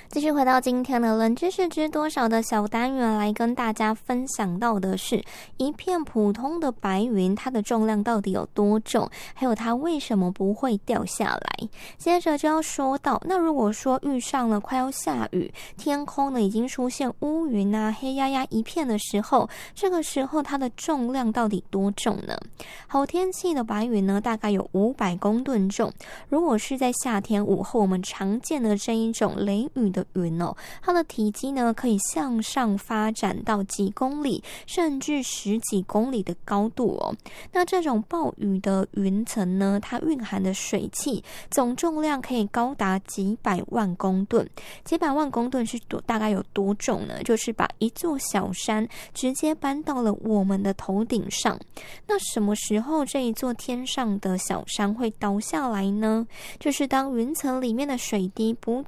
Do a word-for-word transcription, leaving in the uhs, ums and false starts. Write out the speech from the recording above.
继续回到今天的冷知识知多少的小单元，来跟大家分享到的是一片普通的白云，它的重量到底有多重，还有它为什么不会掉下来。接着就要说到，那如果说遇上了快要下雨，天空呢已经出现乌云啊，黑压压一片的时候，这个时候它的重量到底多重呢？好天气的白云呢，大概有五百公吨重。如果是在夏天午后我们常见的这一种雷雨的云哦，它的体积呢可以向上发展到几公里甚至十几公里的高度哦。那这种暴雨的云层呢，它蕴含的水汽总重量可以高达几百万公吨。几百万公吨是多大概有多重呢？就是把一座小山直接搬到了我们的头顶上。那什么时候这一座天上的小山会倒下来呢？就是当云层里面的水滴不